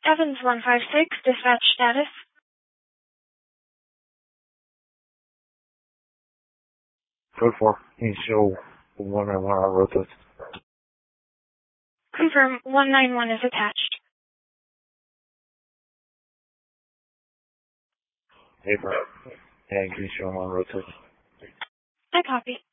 Evans 156, dispatch status. Code 4, you show 191 on road test. Confirm 191 is attached. Paper. Yeah, can you show 'em on road test? I copy.